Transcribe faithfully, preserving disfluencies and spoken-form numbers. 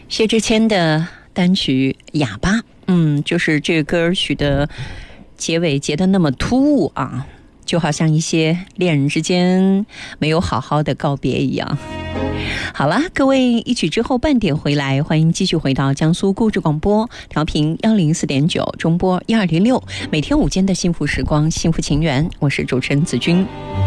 薛之谦的单曲《哑巴》，嗯，就是这个歌曲的结尾结得那么突兀啊，就好像一些恋人之间没有好好的告别一样。好了，各位一曲之后半点回来，欢迎继续回到江苏故事广播，调频一零四点九，中波一二零六，每天午间的幸福时光，幸福情缘，我是主持人子君。